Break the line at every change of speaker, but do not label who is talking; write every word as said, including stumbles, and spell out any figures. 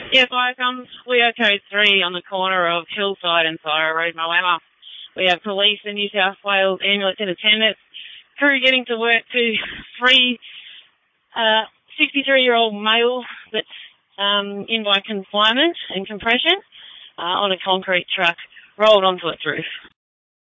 Yeah, like um, Leo Code three on the corner of Hillside and Syrah Road, Moama. We have police in New South Wales, ambulance in attendance, crew getting to work to free uh, sixty-three-year-old male that's um, in by confinement and compression uh, on a concrete truck rolled onto its roof.